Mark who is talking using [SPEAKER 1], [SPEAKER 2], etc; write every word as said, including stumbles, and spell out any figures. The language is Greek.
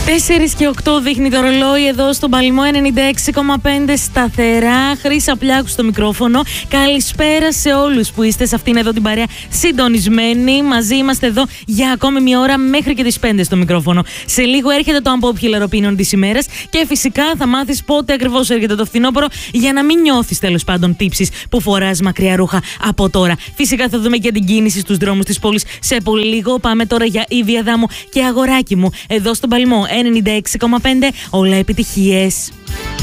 [SPEAKER 1] τέσσερις και οκτώ δείχνει το ρολόι εδώ στον Παλμό ενενήντα έξι κόμμα πέντε σταθερά. Χρύσα Πλιάκου στο μικρόφωνο. Καλησπέρα σε όλους που είστε σε αυτήν εδώ την παρέα συντονισμένοι. Μαζί είμαστε εδώ για ακόμη μια ώρα μέχρι και τις πέντε στο μικρόφωνο. Σε λίγο έρχεται το Unpopular Opinion της ημέρας και φυσικά θα μάθεις πότε ακριβώς έρχεται το φθινόπωρο για να μην νιώθεις τέλος πάντων τύψεις που φοράς μακριά ρούχα από τώρα. Φυσικά θα δούμε και την κίνηση στους δρόμους της πόλης σε πολύ λίγο. Πάμε τώρα για Ήβη Αδάμου και αγοράκι μου εδώ στον Παλμό ενενήντα έξι κόμμα πέντε. Όλα επιτυχίες.